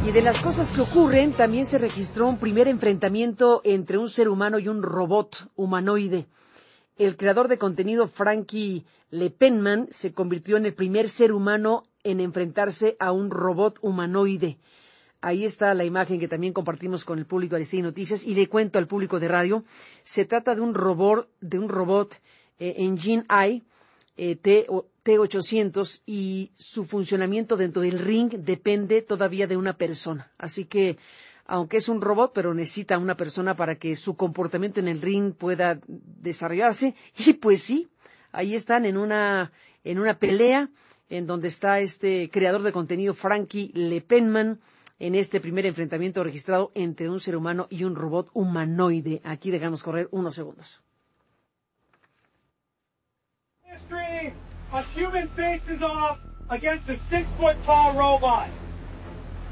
Y de las cosas que ocurren, también se registró un primer enfrentamiento entre un ser humano y un robot humanoide. El creador de contenido Frankie Le Penman se convirtió en el primer ser humano en enfrentarse a un robot humanoide. Ahí está la imagen que también compartimos con el público de Aristegui Noticias y le cuento al público de radio. Se trata de un robot Engine Eye T800 y su funcionamiento dentro del ring depende todavía de una persona. Así que, aunque es un robot, pero necesita una persona para que su comportamiento en el ring pueda desarrollarse. Y pues sí, ahí están en una pelea en donde está este creador de contenido Frankie Le Penman en este primer enfrentamiento registrado entre un ser humano y un robot humanoide. Aquí dejamos correr unos segundos. History of human faces off against a 6-foot tall robot.